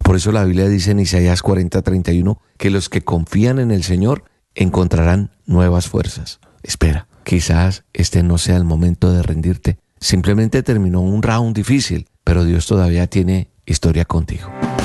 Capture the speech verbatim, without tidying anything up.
Por eso la Biblia dice en Isaías cuarenta, treinta y uno que los que confían en el Señor encontrarán nuevas fuerzas. Espera, quizás este no sea el momento de rendirte. Simplemente terminó un round difícil, pero Dios todavía tiene historia contigo.